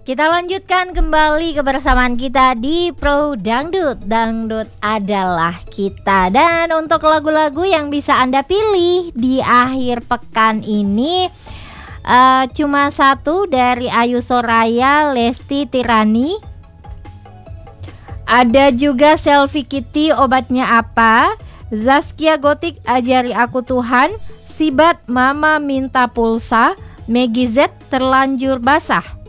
Kita lanjutkan kembali kebersamaan kita di Pro Dangdut. Dangdut adalah kita. Dan untuk lagu-lagu yang bisa Anda pilih di akhir pekan ini cuma satu dari Ayu Soraya, Lesti Tirani. Ada juga Selfie Kitty, Obatnya Apa, Zaskia Gotik, Ajari Aku Tuhan, Sibat, Mama Minta Pulsa, Meggy Z, Terlanjur Basah,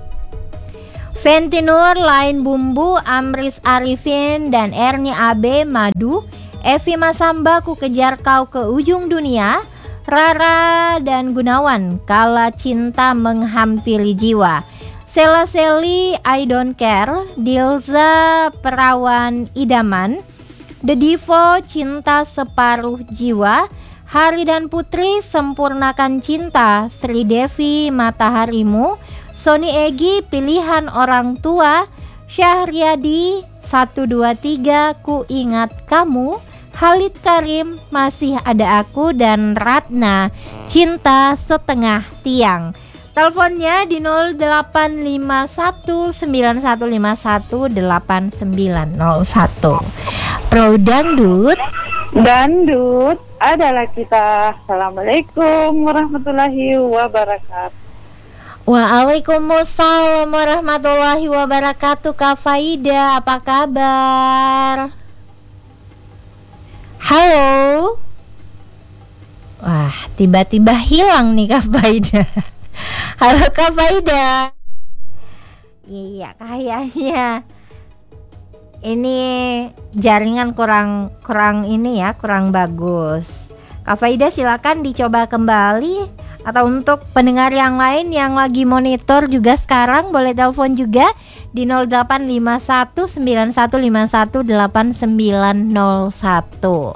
Fenty Nur, Lain Bumbu, Amris Arifin dan Erni AB, Madu, Evi Masamba, Ku Kejar Kau ke Ujung Dunia, Rara dan Gunawan, Kala Cinta Menghampiri Jiwa, Sela Seli, I Don't Care, Dilza, Perawan Idaman, The Divo, Cinta Separuh Jiwa, Hari dan Putri, Sempurnakan Cinta, Sri Devi, Mataharimu, Sony Egi, Pilihan Orang Tua, Syahriadi, 123, Ku Ingat Kamu, Halid Karim, Masih Ada Aku, dan Ratna, Cinta Setengah Tiang. Teleponnya di 085191518901. Pro Dangdut, Dangdut adalah kita. Assalamualaikum warahmatullahi wabarakatuh. Waalaikumsalam warahmatullahi wabarakatuh. Kak Faida, apa kabar? Halo. Wah, tiba-tiba hilang nih Kak Faida. Halo Kak Faida. Iya, kayaknya ini jaringan kurang ini ya, kurang bagus. Kak Faida silakan dicoba kembali. Atau untuk pendengar yang lain yang lagi monitor juga sekarang boleh telepon juga di 085191518901.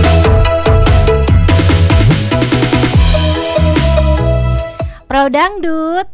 Pro Dangdut.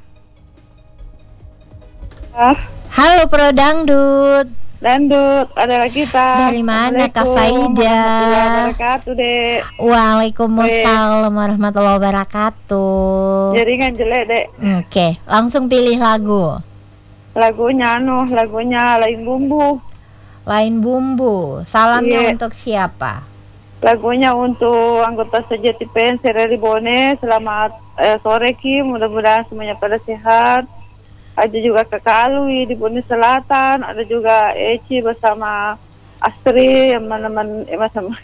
Halo Pro Dangdut. Dangdut adalah kita. Dari mana Kak Faida? Wabarakatuh, Dek. Waalaikumsalam warahmatullahi wabarakatuh. Jaringan jelek, Dek. Oke, langsung pilih lagu. Lagunya Lain Bumbu. Lain Bumbu. Salamnya untuk siapa? Lagunya untuk anggota Sejati Pen, Sereri Bone. Selamat sore Kim, mudah-mudahan semuanya pada sehat. Ada juga Kakak Alwi di Bone Selatan, ada juga Eci bersama Astri yang teman-teman sama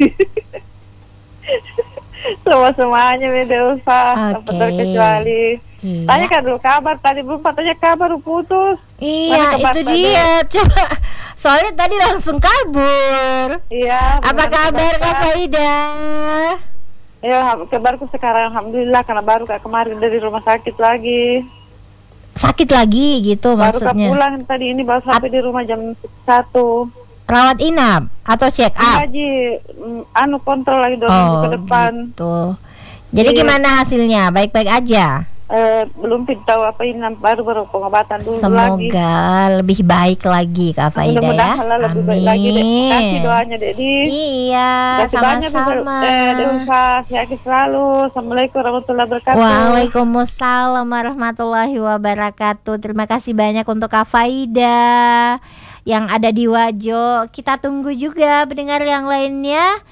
semuanya beda usah, tanpa terkecuali. Iya. Tanya kan dulu kabar, tadi belum katanya kabar putus. Iya, itu dia. Coba, soalnya tadi langsung kabur. Iya. Apa kabar Kak Faida? Ya, kabarku sekarang alhamdulillah karena baru kemarin dari rumah sakit lagi. Sakit lagi gitu baru maksudnya? Baru pulang tadi ini baru sampai di rumah jam 1. Rawat inap atau check up? Haji, kontrol lagi 2 minggu ke depan. Gitu. Jadi gimana hasilnya? Baik-baik aja? Belum tahu apa ini, baru pengobatan dulu. Semoga lebih baik lagi Kak Faida ya. Lebih baik lagi, Dek. Kasih doanya Dedi. Iya, sama-sama. Dewa, sehat selalu. Assalamualaikum warahmatullahi wabarakatuh. Waalaikumsalam warahmatullahi wabarakatuh. Terima kasih banyak untuk Kak Faida yang ada di Wajo. Kita tunggu juga pendengar yang lainnya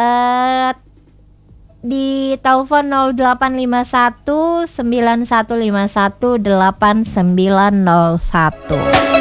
di telepon 0851 9151 8901.